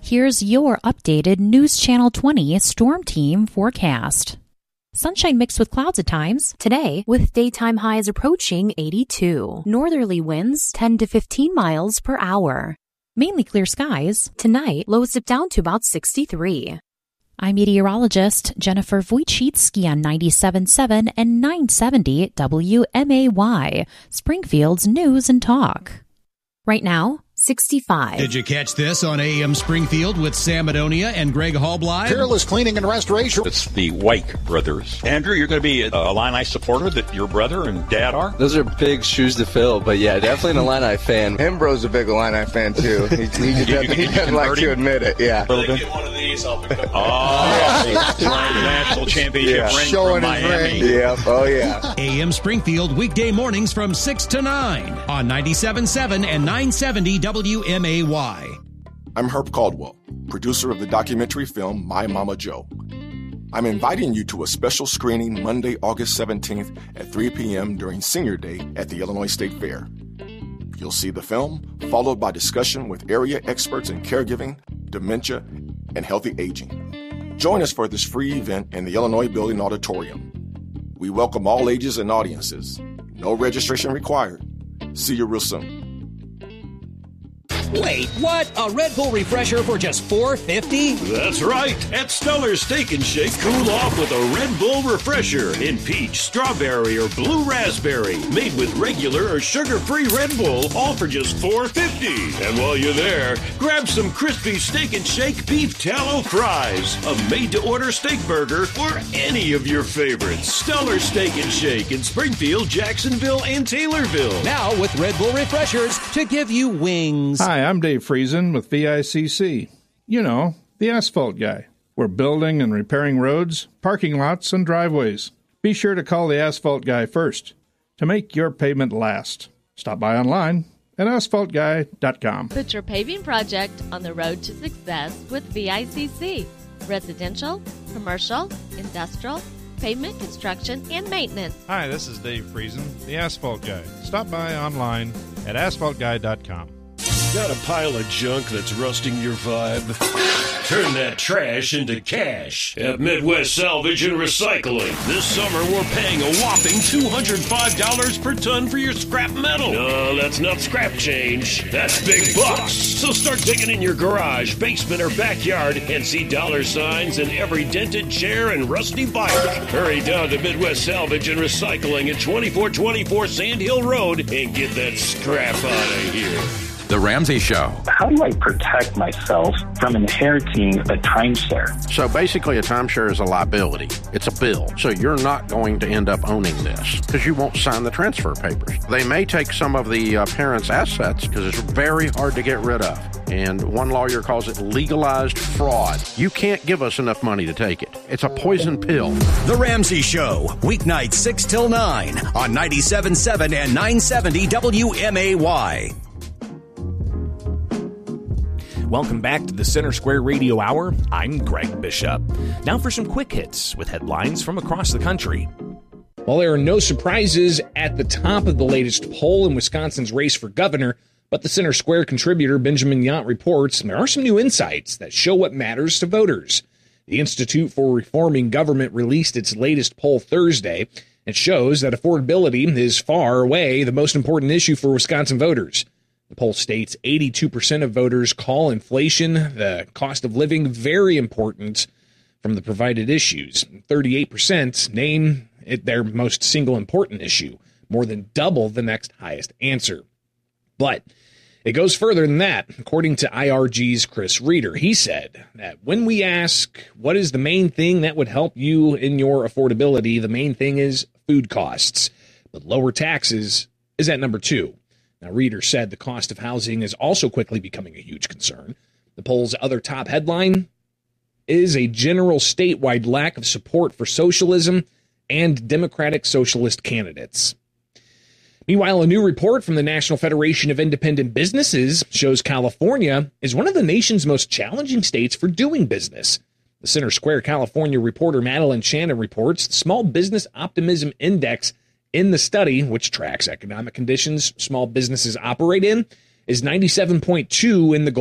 Here's your updated News Channel 20 Storm Team forecast. Sunshine mixed with clouds at times today, with daytime highs approaching 82. Northerly winds 10 to 15 miles per hour. Mainly clear skies. Tonight, lows dip down to about 63. I'm meteorologist Jennifer Wojcicki on 97.7 and 970 WMAY, Springfield's News and Talk. Right now, 65. Did you catch this on AM Springfield with Sam Madonia and Greg Hallbly? Peerless Cleaning and Restoration. It's the White brothers. Andrew, you're going to be a Illini supporter that your brother and dad are? Those are big shoes to fill, but yeah, definitely an Illini fan. Hembro's a big Illini fan, too. He doesn't like to admit it, yeah. They get one of these, I'll pick up. Oh, national championship ring showing from his Miami. ring. Yeah, oh yeah. AM Springfield, weekday mornings from 6 to 9 on 97.7 and 970 WMAY. I'm Herb Caldwell, producer of the documentary film My Mama Joe. I'm inviting you to a special screening Monday, August 17th at 3 p.m. during Senior Day at the Illinois State Fair. You'll see the film, followed by discussion with area experts in caregiving, dementia, and healthy aging. Join us for this free event in the Illinois Building Auditorium. We welcome all ages and audiences. No registration required. See you real soon. Wait, what? A Red Bull refresher for just $4.50? That's right. At Stellar Steak and Shake, cool off with a Red Bull refresher in peach, strawberry, or blue raspberry. Made with regular or sugar-free Red Bull, all for just $4.50. And while you're there, grab some crispy Steak and Shake beef tallow fries, a made-to-order steak burger, or any of your favorites. Stellar Steak and Shake in Springfield, Jacksonville, and Taylorville. Now with Red Bull refreshers to give you wings. Hi, I'm Dave Friesen with VICC. You know, the asphalt guy. We're building and repairing roads, parking lots, and driveways. Be sure to call the asphalt guy first to make your pavement last. Stop by online at asphaltguy.com. Put your paving project on the road to success with VICC. Residential, commercial, industrial, pavement construction, and maintenance. Hi, this is Dave Friesen, the Asphalt Guy. Stop by online at asphaltguy.com. Got a pile of junk that's rusting your vibe? Turn that trash into cash at Midwest Salvage and Recycling. This summer, we're paying a whopping $205 per ton for your scrap metal. No, that's not scrap change. That's big bucks. So start digging in your garage, basement, or backyard and see dollar signs in every dented chair and rusty bike. Hurry down to Midwest Salvage and Recycling at 2424 Sand Hill Road and get that scrap out of here. The Ramsey Show. How do I protect myself from inheriting a timeshare? So basically a timeshare is a liability. It's a bill. So you're not going to end up owning this because you won't sign the transfer papers. They may take some of the parents' assets because it's very hard to get rid of. And one lawyer calls it legalized fraud. You can't give us enough money to take it. It's a poison pill. The Ramsey Show, weeknights 6 till 9 on 97.7 and 970 WMAY. Welcome back to the Center Square Radio Hour. I'm Greg Bishop. Now for some quick hits with headlines from across the country. Well, there are no surprises at the top of the latest poll in Wisconsin's race for governor, but the Center Square contributor Benjamin Yount reports there are some new insights that show what matters to voters. The Institute for Reforming Government released its latest poll Thursday. It shows that affordability is far away the most important issue for Wisconsin voters. The poll states 82% of voters call inflation, the cost of living, very important from the provided issues. 38% name it their most single important issue, more than double the next highest answer. But it goes further than that. According to IRG's Chris Reeder, he said that when we ask what is the main thing that would help you in your affordability, the main thing is food costs. But lower taxes is at number 2. Now, Reeder said the cost of housing is also quickly becoming a huge concern. The poll's other top headline is a general statewide lack of support for socialism and Democratic Socialist candidates. Meanwhile, a new report from the National Federation of Independent Businesses shows California is one of the nation's most challenging states for doing business. The Center Square California reporter Madeline Shannon reports the Small Business Optimism Index in the study, which tracks economic conditions small businesses operate in, is 97.2 in the